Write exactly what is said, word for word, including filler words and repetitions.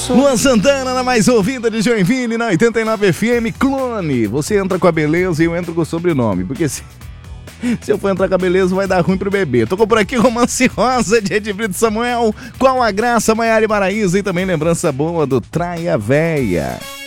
isso. Luan Santana, na mais ouvida de Joinville, na oitenta e nove F M, Clone. Você entra com a beleza e eu entro com o sobrenome, porque se... Se eu for entrar com a beleza, vai dar ruim pro bebê. Tocou por aqui Romance Rosa, de Edbrito Samuel, Qual a Graça, Maiara e Maraísa, e também lembrança boa do Traia Véia.